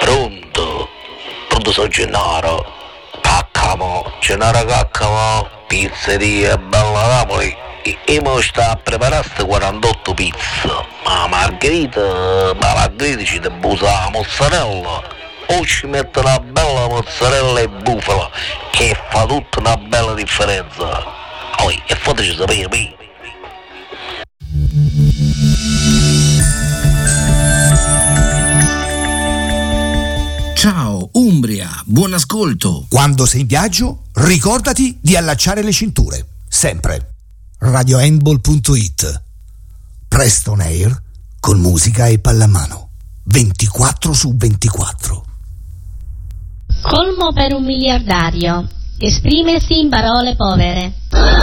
Pronto sono Gennaro. Caccamo, pizzeria Bella Napoli. E mo sta a preparare 48 pizze. Ma margherita ci debusa la mozzarella. O ci mette una bella mozzarella e bufala, che fa tutta una bella differenza. E fateci sapere, poi. Ciao Umbria, buon ascolto. Quando sei in viaggio, ricordati di allacciare le cinture, sempre. RadioHandball.it. Preston Air con musica e pallamano 24/24. Colmo per un miliardario. Esprimersi in parole povere.